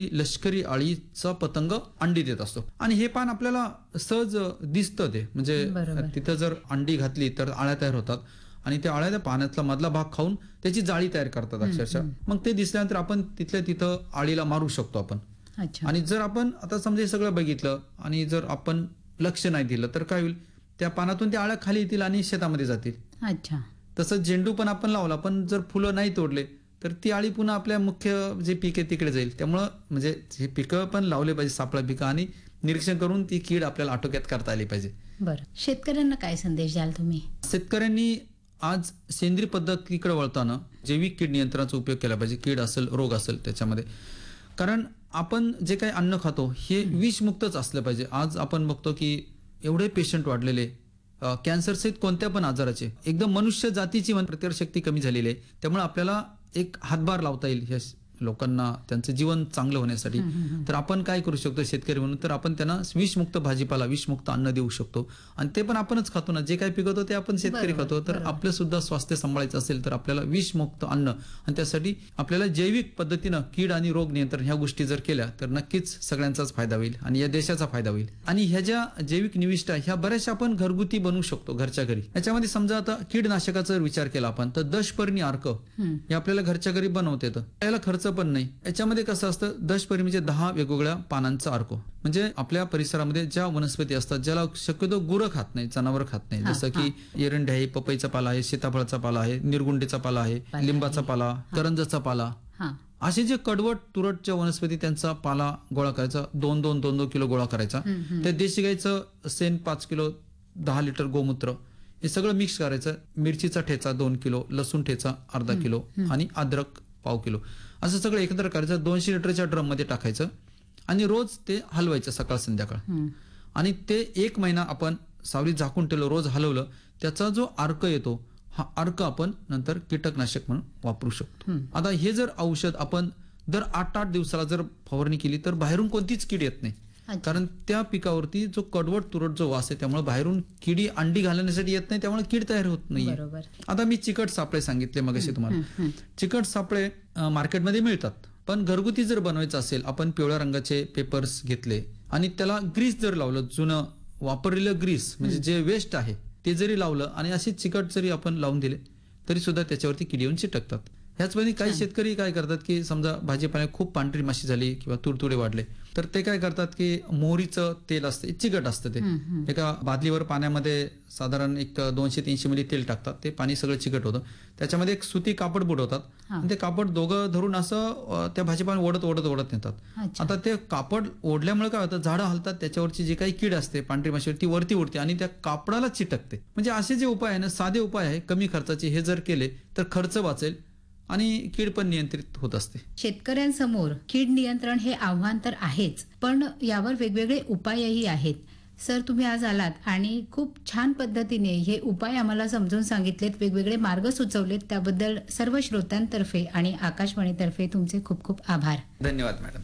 लष्करी अळीचा पतंग अंडी देत असतो आणि हे पान आपल्याला सहज दिसतं ते म्हणजे तिथं जर अंडी घातली तर आळ्या तयार होतात आणि त्या आळ्या त्या पाण्यातला मधला भाग खाऊन त्याची जाळी तयार करतात अक्षरशः. मग ते दिसल्यानंतर आपण तिथल्या तिथं आळीला मारू शकतो आपण. आणि जर आपण आता समजा हे सगळं बघितलं आणि जर आपण लक्ष नाही दिलं तर काय होईल, त्या पानातून त्या आळ्या खाली येतील आणि शेतामध्ये जातील. अच्छा. तसंच झेंडू पण आपण लावला पण जर फुलं नाही तोडले तर ती आळी पुन्हा आपल्या मुख्य जे पीक आहे तिकडे जाईल. त्यामुळं म्हणजे हे पिकं पण लावले पाहिजे, सापळा पिकं, आणि निरीक्षण करून ती कीड आपल्याला आटोक्यात करता आली पाहिजे. बरं, शेतकऱ्यांना काय संदेश द्याल तुम्ही? शेतकऱ्यांनी आज सेंद्रिय पद्धतीकडे वळताना जैविक कीड नियंत्रणाचा उपयोग केला पाहिजे. कीड असेल, रोग असेल त्याच्यामध्ये, कारण आपण जे काही अन्न खातो हे विषमुक्तच असलं पाहिजे. आज आपण बघतो की एवढे पेशंट वाढलेले कॅन्सर सहित कोणत्या पण आजाराचे, एकदम मनुष्य जातीची प्रतिकारशक्ती कमी झालेली आहे. त्यामुळे आपल्याला एक हातभार लावता येईल ह्या लोकांना त्यांचं जीवन चांगलं होण्यासाठी. तर आपण काय करू शकतो शेतकरी म्हणून, तर आपण त्यांना विषमुक्त भाजीपाला, विषमुक्त अन्न देऊ शकतो. आणि ते पण आपणच खातो ना, जे काही पिकवतो ते आपण शेतकरी खातो. तर आपलं सुद्धा स्वास्थ्य सांभाळायचं असेल तर आपल्याला विषमुक्त अन्न, आणि त्यासाठी आपल्याला जैविक पद्धतीनं कीड आणि रोग नियंत्रण ह्या गोष्टी जर केल्या तर नक्कीच सगळ्यांचाच फायदा होईल आणि या देशाचा फायदा होईल. आणि ह्या ज्या जैविक निविष्ठा ह्या बऱ्याचशा आपण घरगुती बनवू शकतो घरच्या घरी. याच्यामध्ये समजा आता कीडनाशकाचा विचार केला आपण तर दशपर्णी अर्क हे आपल्याला घरच्या घरी बनवता येतं. याला खर्च पण नाही. याच्यामध्ये कसं असतं, दशपर्णी म्हणजे 10 वेगवेगळ्या पानांचा अर्क. म्हणजे आपल्या परिसरामध्ये ज्या वनस्पती असतात ज्याला शक्यतो गुरं खात नाही, जनावर खात नाही, जसं की एरंडी आहे, पपईचा पाला आहे, सीताफळाचा पाला आहे, निरगुंडीचा पाला आहे, लिंबाचा पाला, करंजाचा पाला, असे जे कडवट तुरटच्या वनस्पती त्यांचा पाला गोळा करायचा, 2-2 किलो गोळा करायचा. त्या देशी गाईचं शेण 5 किलो, 10 लिटर गोमूत्र हे सगळं मिक्स करायचं. मिरचीचा ठेचा 2 किलो, लसूण ठेचा अर्धा किलो आणि अद्रक पाव किलो, असं सगळं एकत्र करायचं. 200 लिटरच्या ड्रम मध्ये टाकायचं आणि रोज ते हलवायचं सकाळ संध्याकाळ. आणि ते 1 महिना आपण सावलीत झाकून ठेवलं, रोज हलवलं, त्याचा जो अर्क येतो हा अर्क आपण नंतर कीटकनाशक म्हणून वापरू शकतो. आता हे जर औषध आपण दर 8-8 दिवसाला जर फवारणी केली तर बाहेरून कोणतीच कीड येत नाही, कारण त्या पिकावरती जो कडवट तुरट जो वास आहे त्यामुळे बाहेरून किडी अंडी घालण्यासाठी येत नाही, त्यामुळे कीड तयार होत नाही. आता मी चिकट सापळे सांगितले मगाशी तुम्हाला. चिकट सापळे मार्केटमध्ये मिळतात, पण घरगुती जर बनवायचं असेल, आपण पिवळ्या रंगाचे पेपर्स घेतले आणि त्याला ग्रीस जर लावलं, जुनं वापरलेलं ग्रीस म्हणजे जे वेस्ट आहे ते जरी लावलं आणि असे चिकट जरी आपण लावून दिले तरी सुद्धा त्याच्यावरती किडी येऊन चिटकतात. ह्याचप्रमाणे काही शेतकरी काय करतात की समजा भाजीपाल्यात खूप पांढरी माशी झाली किंवा तुडतुडे वाढले तर ते काय करतात की मोहरीचं तेल असतं, चिकट असतं, ते एका बादलीवर पाण्यामध्ये साधारण एक 200-300 मिली तेल टाकतात. ते पाणी सगळं चिकट होतं, त्याच्यामध्ये एक सुती कापड बुडवतात आणि ते कापड दोघं धरून असं त्या भाजीपाला ओढत नेतात. आता ते कापड ओढल्यामुळे काय होतं, झाडं हलतात, त्याच्यावरची जी काही कीड असते पांढरी माशी ती वरती उडते आणि त्या कापडाला चिटकते. म्हणजे असे जे उपाय आहे ना, साधे उपाय आहे, कमी खर्चाचे, हे जर केले तर खर्च वाचेल आणि कीड पण नियंत्रित होत असते. शेतकऱ्यांसमोर कीड नियंत्रण हे आव्हान तर आहेच, पण यावर वेगवेगळे उपायही आहेत. सर, तुम्ही आज आलात आणि खूप छान पद्धतीने हे उपाय आम्हाला समजून सांगितलेत, वेगवेगळे मार्ग सुचवलेत, त्याबद्दल सर्व श्रोत्यांतर्फे आणि आकाशवाणीतर्फे तुमचे खूप खूप आभार. धन्यवाद मॅडम.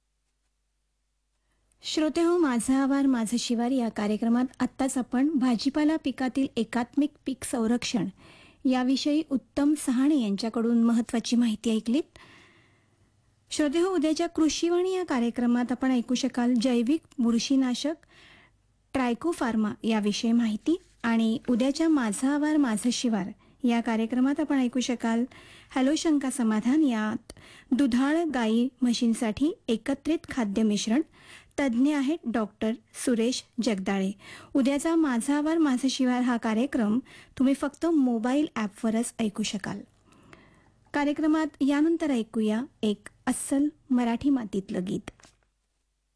श्रोतेहो, माझा आवार माझं शिवार या कार्यक्रमात आत्ताच आपण भाजीपाला पिकातील एकात्मिक पीक संरक्षण याविषयी उत्तम सहाणे यांच्याकडून महत्वाची माहिती ऐकलीत. श्रोतेहो, उद्याच्या कृषीवाणी या कार्यक्रमात आपण ऐकू शकाल जैविक बुरशीनाशक ट्रायकोफार्मा याविषयी माहिती, आणि उद्याच्या माझा आवार माझं शिवार या कार्यक्रमात आपण ऐकू शकाल हॅलो शंका समाधान, यात दुधाळ गाई म्हशींसाठी एकत्रित खाद्य मिश्रण. तज्ज्ञ आहेत डॉक्टर सुरेश जगदाळे. उद्याचा माझा आवार माझं शिवार हा कार्यक्रम तुम्ही फक्त मोबाईल ॲपवरच ऐकू शकाल. कार्यक्रमात यानंतर ऐकूया एक अस्सल मराठी मातीतलं गीत.